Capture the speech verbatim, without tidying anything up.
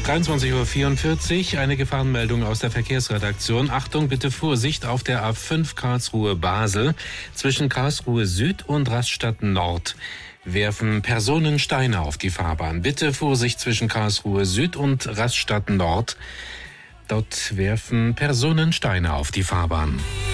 dreiundzwanzig Uhr vierundvierzig, eine Gefahrenmeldung aus der Verkehrsredaktion. Achtung, bitte Vorsicht auf der A fünf Karlsruhe-Basel. Zwischen Karlsruhe Süd und Rastatt Nord werfen Personen Steine auf die Fahrbahn. Bitte Vorsicht zwischen Karlsruhe Süd und Rastatt Nord. Dort werfen Personen Steine auf die Fahrbahn.